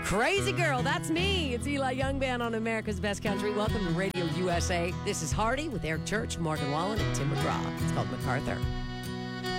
Crazy girl, that's me. It's Eli Young Band on America's Best Country. Welcome to Radio USA. This is Hardy with Eric Church, Morgan Wallen, and Tim McGraw. It's called MacArthur.